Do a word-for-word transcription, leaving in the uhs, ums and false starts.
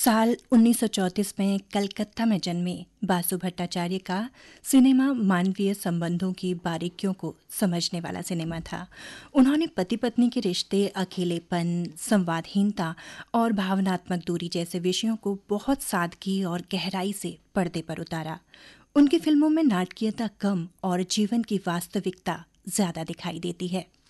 साल उन्नीस सौ चौंतीस में कलकत्ता में जन्मे बासु भट्टाचार्य का सिनेमा मानवीय संबंधों की बारीकियों को समझने वाला सिनेमा था। उन्होंने पति पत्नी के रिश्ते, अकेलेपन, संवादहीनता और भावनात्मक दूरी जैसे विषयों को बहुत सादगी और गहराई से पर्दे पर उतारा। उनकी फिल्मों में नाटकीयता कम और जीवन की वास्तविकता ज्यादा दिखाई देती है।